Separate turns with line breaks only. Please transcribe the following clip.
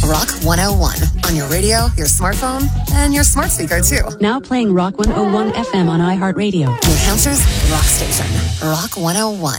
Rock 101 on your radio, your smartphone, and your smart speaker, too.
Now playing Rock 101 FM on iHeartRadio.
New Hampshire's rock station, Rock 101.